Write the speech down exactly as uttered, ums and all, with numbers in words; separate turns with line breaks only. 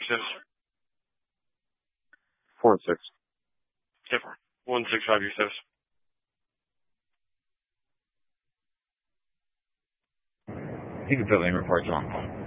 six.
Four and six.
Yep. One six five your six.
You can fill in reports on.